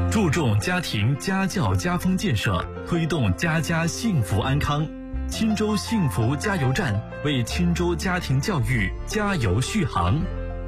注重家庭家教家风建设，推动家家幸福安康。钦州幸福加油站为钦州家庭教育加油续航。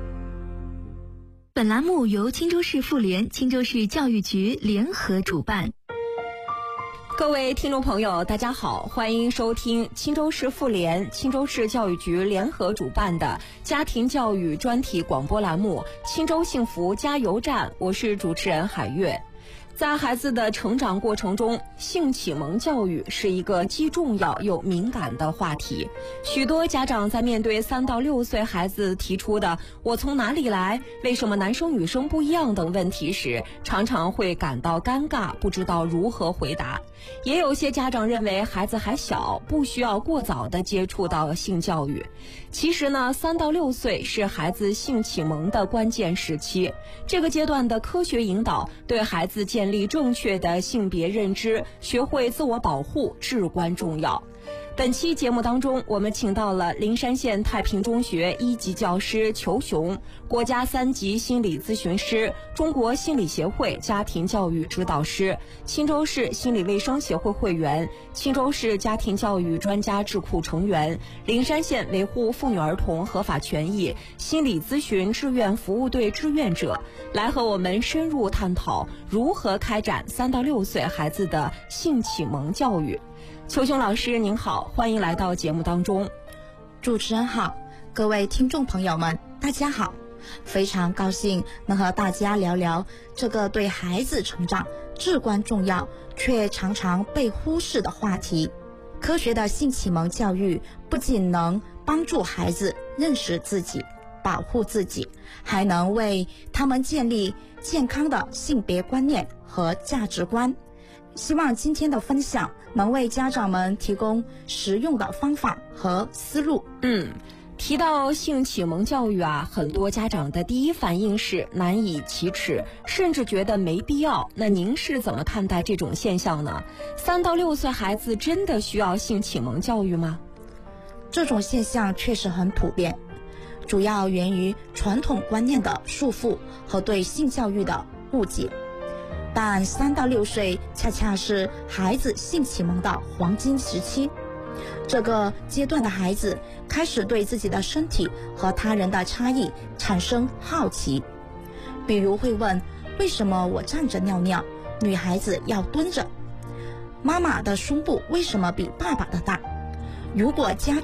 本栏目由钦州市妇联、钦州市教育局联合主办。 各位听众朋友，大家好，欢迎收听钦州市妇联、钦州市教育局联合主办的家庭教育专题广播栏目《钦州幸福加油站》，我是主持人海月。在孩子的成长过程中，性启蒙教育是一个既重要又敏感的话题。许多家长在面对3到6岁孩子提出的“我从哪里来？为什么男生女生不一样”等问题时，常常会感到尴尬，不知道如何回答。也有些家长认为孩子还小，不需要过早地接触到性教育。其实呢，3到6岁是孩子性启蒙的关键时期，这个阶段的科学引导对孩子建立正确的性别认知，学会自我保护至关重要。本期节目当中，我们请到了灵山县太平中学1级教师裘雄，国家3级心理咨询师，中国心理协会家庭教育指导师，钦州市心理卫生协会会员，钦州市家庭教育专家智库成员，灵山县维护妇女儿童合法权益心理咨询志愿服务队志愿者，来和我们深入探讨如何开展3到6岁孩子的性启蒙教育。裘雄老师您好，欢迎来到节目当中。 主持人好，各位听众朋友们大家好，非常高兴能和大家聊聊这个对孩子成长至关重要却常常被忽视的话题。科学的性启蒙教育不仅能帮助孩子认识自己、保护自己，还能为他们建立健康的性别观念和价值观。希望今天的分享能为家长们提供实用的方法和思路。 提到性启蒙教育啊，很多家长的第一反应是难以启齿，甚至觉得没必要。那您是怎么看待这种现象呢？3到6岁孩子真的需要性启蒙教育吗？ 这种现象确实很普遍，主要源于传统观念的束缚和对性教育的误解。但3到6岁恰恰是孩子性启蒙的黄金时期，这个阶段的孩子开始对自己的身体和他人的差异产生好奇，比如会问，为什么我站着尿尿，女孩子要蹲着？妈妈的胸部为什么比爸爸的大？如果家